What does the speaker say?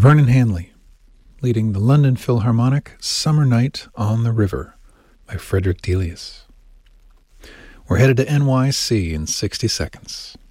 Vernon Hanley, leading the London Philharmonic Summer Night on the River by Frederick Delius. We're headed to NYC in 60 seconds.